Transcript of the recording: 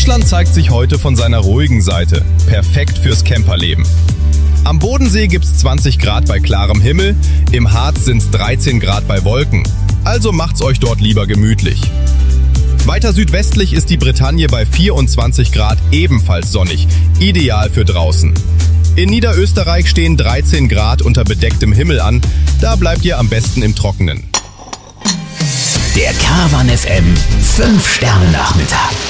Deutschland zeigt sich heute von seiner ruhigen Seite. Perfekt fürs Camperleben. Am Bodensee gibt's 20 Grad bei klarem Himmel, im Harz sind's 13 Grad bei Wolken. Also macht's euch dort lieber gemütlich. Weiter südwestlich ist die Bretagne bei 24 Grad ebenfalls sonnig, ideal für draußen. In Niederösterreich stehen 13 Grad unter bedecktem Himmel an, da bleibt ihr am besten im Trockenen. Der Caravan FM 5 Sterne Nachmittag.